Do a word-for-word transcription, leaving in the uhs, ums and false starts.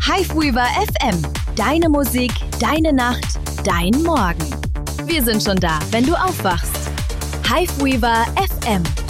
Hiveweaver F M. Deine Musik, deine Nacht, dein Morgen. Wir sind schon da, wenn du aufwachst. Hiveweaver F M.